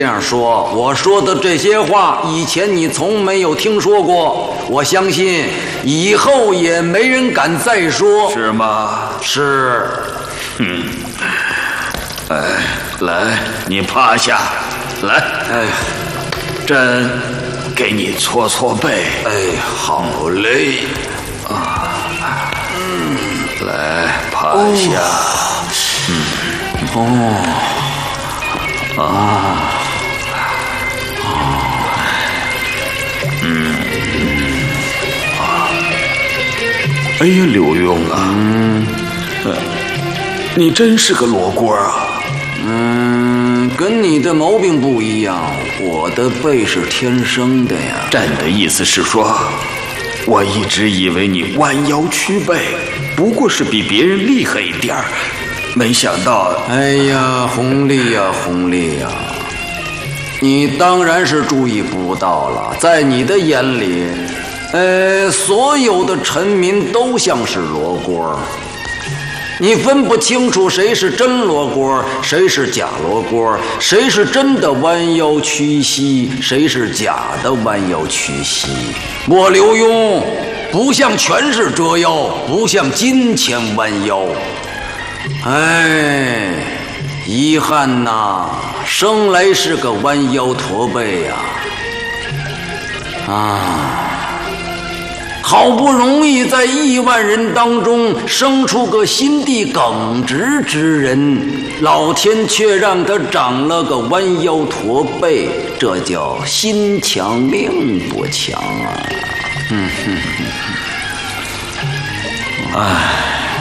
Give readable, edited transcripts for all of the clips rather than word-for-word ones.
这样说，我说的这些话，以前你从没有听说过，我相信以后也没人敢再说， 是吗？ 是。 来，你趴下，来，朕给你搓搓背。 好嘞。 来，趴下。哎呀，柳庸啊，你真是个罗锅啊！ 跟你的毛病不一样，我的背是天生的呀。 朕的意思是说，我一直以为你弯腰屈背，不过是比别人厉害一点儿，没想到…… 哎呀，弘历呀，弘历呀，你当然是注意不到了，在你的眼里，所有的臣民都像是罗锅，你分不清楚谁是真罗锅，谁是假罗锅，谁是真的弯腰屈膝，谁是假的弯腰屈膝。莫刘墉不像权势折腰，不像金钱弯腰。遗憾呐，生来是个弯腰驼背呀！好不容易在亿万人当中生出个心地耿直之人，老天却让他长了个弯腰驼背，这叫心强命不强啊！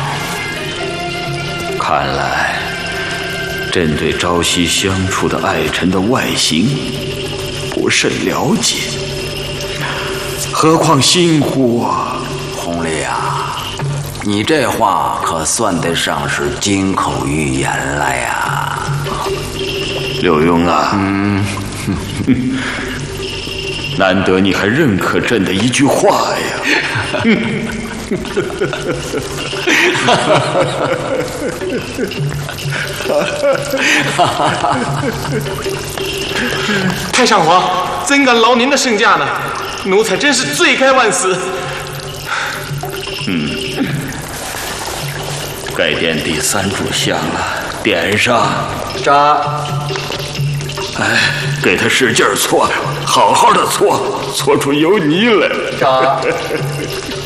看来朕对朝夕相处的爱臣的外形不甚了解，何况心乎啊！ 弘历啊，你这话可算得上是金口玉言了呀！ 柳庸啊，难得你还认可朕的一句话呀！ 太上皇，怎敢劳您的圣驾呢？奴才真是罪该万死。 该点第3炷香了，点上。给他使劲搓，好好的搓，搓出油泥来。